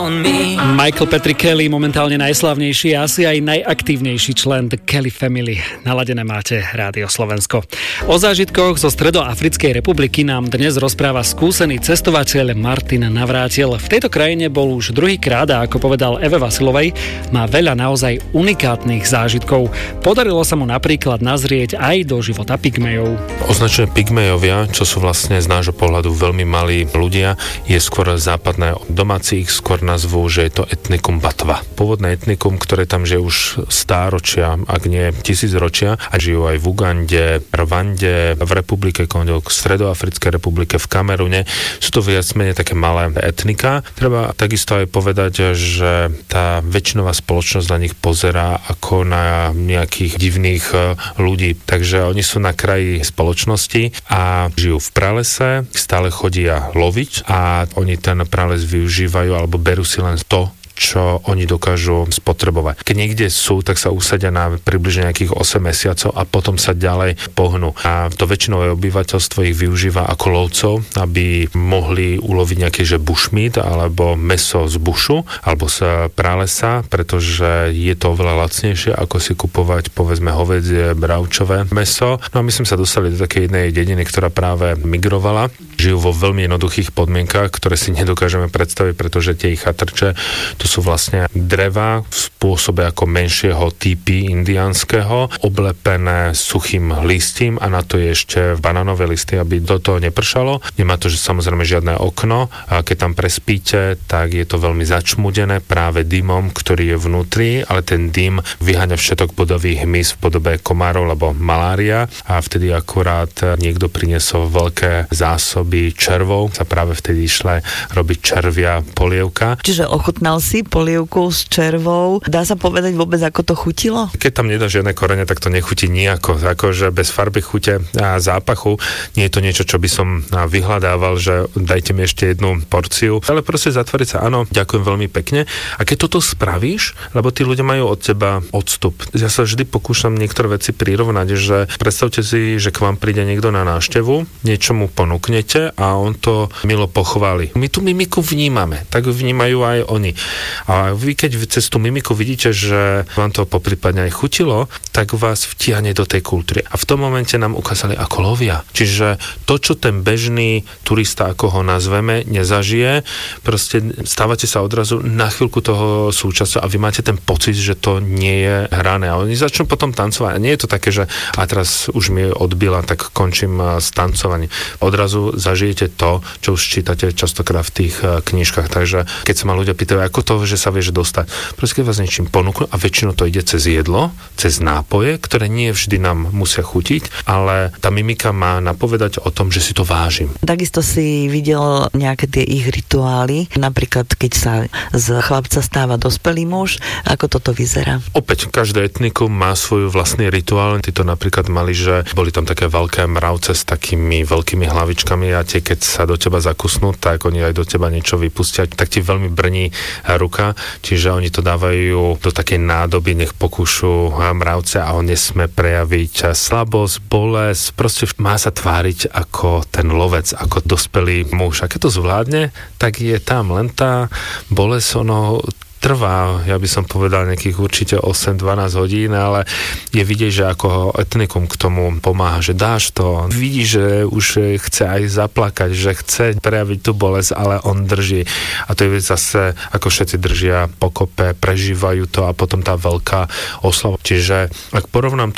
Michael Patrick Kelly, momentálne najslavnejší a asi aj najaktívnejší člen The Kelly Family. Naladené máte Rádio Slovensko. O zážitkoch zo Stredoafrickej republiky nám dnes rozpráva skúsený cestovateľ Martin Navrátil. V tejto krajine bol už druhýkrát a ako povedal Eve Vasilovej, má veľa naozaj unikátnych zážitkov. Podarilo sa mu napríklad nazrieť aj do života pygmejov. Označenie pygmejovia, čo sú vlastne z nášho pohľadu veľmi malí ľudia, je skôr západné. Domáci ich skôr nazvú, že je to etnikum Batva. Pôvodné etnikum, ktoré tam žije už stáročia, ak nie tisícročia, a žijú aj v Ugande, Rwande, v Republike Kongo, v Stredoafrickej republike, v Kamerune. Sú to viac menej také malé etnika. Treba takisto aj povedať, že tá väčšinová spoločnosť na nich pozerá ako na nejakých divných ľudí. Takže oni sú na kraji spoločnosti a žijú v pralese, stále chodia loviť a oni ten prales využívajú alebo berú si len to, čo oni dokážu spotrebovať. Keď niekde sú, tak sa usadia na približne nejakých 8 mesiacov a potom sa ďalej pohnú. A to väčšinové obyvateľstvo ich využíva ako lovcov, aby mohli uloviť nejaký bushmeat alebo mäso z bušu alebo z pralesa, pretože je to oveľa lacnejšie, ako si kupovať povedzme hovädzie, bravčové mäso. No a my sme sa dostali do takej jednej dediny, ktorá práve migrovala. Žijú vo veľmi jednoduchých podmienkach, ktoré si nedokážeme predstaviť, pretože tie ich chatrče to sú vlastne dreva v spôsobe ako menšieho typy indiánskeho, oblepené suchým listím a na to je ešte banánové listy, aby do toho nepršalo. Nemá to, že samozrejme žiadne okno a keď tam prespíte, tak je to veľmi začmudené práve dymom, ktorý je vnútri, ale ten dym vyháňa všetok bodový hmyz v podobe komárov alebo malária a vtedy akurát niekto priniesol veľké zásoby červov, sa práve vtedy išle robiť červia polievka. Čiže ochutnal si polievku s červou. Dá sa povedať vôbec, ako to chutilo? Keď tam nedá žiadne korene, tak to nechutí nijako. Akože bez farby, chute a zápachu. Nie je to niečo, čo by som vyhľadával, že dajte mi ešte jednu porciu. Ale proste zatvoriť sa, áno, ďakujem veľmi pekne. A keď toto spravíš, lebo tí ľudia majú od teba odstup. Ja sa vždy pokúšam niektoré veci prirovnať, že predstavte si, že k vám príde niekto na návštevu, niečo mu ponúknete a on to milo pochváli. My tú mimiku vnímame, tak vnímajú aj oni. A vy, keď cez tú mimiku vidíte, že vám to poprípadne aj chutilo, tak vás vtiahne do tej kultúry. A v tom momente nám ukázali, ako lovia. Čiže to, čo ten bežný turista, ako ho nazveme, nezažije, proste stávate sa odrazu na chvíľku toho súčasťou a vy máte ten pocit, že to nie je hrané. A oni začnú potom tancovať. A nie je to také, že a teraz už mi odbila, tak končím s tancovaním. Odrazu zažijete to, čo už čítate častokrát v tých knižkách. Takže keď sa ma ľudia pýtajú, ako to, že sa vieš dostať. Proste keď vás niečím ponúknu a väčšinou to ide cez jedlo, cez nápoje, ktoré nie vždy nám musia chutiť, ale tá mimika má napovedať o tom, že si to vážim. Takisto si videl nejaké tie ich rituály, napríklad keď sa z chlapca stáva dospelý muž, ako toto vyzerá? Opäť, každé etnikum má svoj vlastný rituál. Títo napríklad mali, že boli tam také veľké mravce s takými veľkými hlavičkami a tie, keď sa do teba zakusnú, tak oni aj do teba niečo vypustia, tak ti veľmi brní ruka, čiže oni to dávajú do takej nádoby, nech pokúšu mravce a on nesmie prejaviť slabosť, bolesť, proste má sa tváriť ako ten lovec, ako dospelý muž. A keď to zvládne, tak je tam len tá bolesť, ono trvá, ja by som povedal nejakých určite 8-12 hodín, ale je vidieť, že ako etnikum k tomu pomáha, že dáš to. Vidí, že už chce aj zaplakať, že chce prejaviť tú bolesť, ale on drží. A to je zase, ako všetci držia pokope, prežívajú to a potom tá veľká oslava. Čiže ak porovnám